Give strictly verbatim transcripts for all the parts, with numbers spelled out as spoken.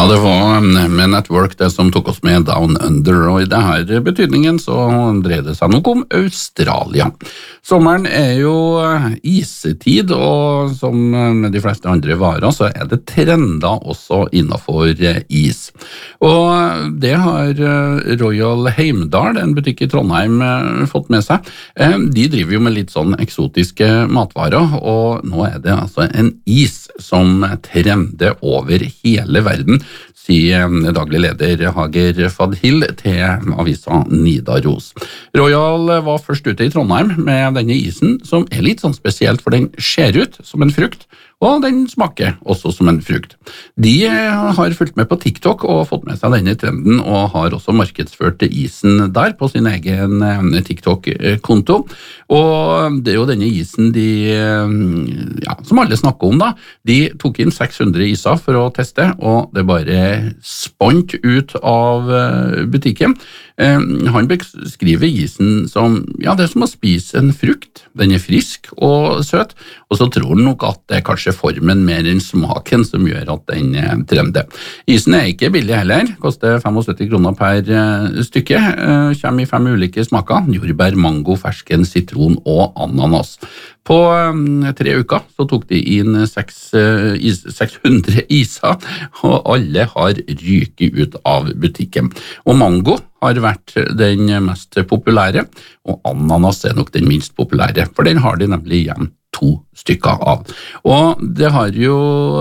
Ja, det var med Network det som tok oss med Down Under, og i denne betydningen så dreier det seg nok om Australia. Sommeren er jo isetid, og som med de fleste andre varer så er det trender også innenfor is. Og det har Royal Heimdal, en butikk i Trondheim, fått med seg. De driver jo med litt sånn eksotiske matvarer, og nå er det altså en is som trender over hele verden, sier daglig leder Hager Fadhil til avisa Nidaros. Royal var først ute i Trondheim med denne isen, som er litt sånn spesielt, for den ser ut som en frukt, og den smaker også som en frukt. De har fulgt med på TikTok og fått med seg denne trenden, og har også markedsført isen der på sin egen TikTok-konto. Og det er jo denne isen de, ja, som alle snakker om da, de tok inn seks hundre iser for å teste, og det bare spant ut av butikken. Han beskriver isen som, ja, det er som å spise en frukt. Den er frisk og søt, og så tror han nok at det er kanskje formen mer enn smaken som gjør at den trender. Isen er ikke billig heller, koster syttifem kroner per stykke, kommer i fem ulike smaker, jordbær, mango, fersken, sitron og ananas. På tre uker så tok de inn seks hundre iser, og alle har ryket ut av butikken. Og mango har vært den mest populære, og ananas er nok den minst populære, for den har de nemlig igjen to stykker av. Og det har jo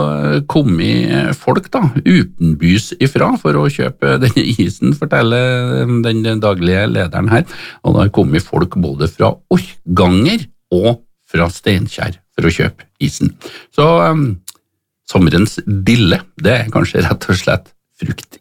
kommet folk da, utenbys ifra for å kjøpe denne isen, forteller den daglige lederen her, og det har kommet folk både fra Orkanger og fra Steinkjer for å kjøpe isen. Så um, sommerens dille, det er kanskje rett og slett frukt.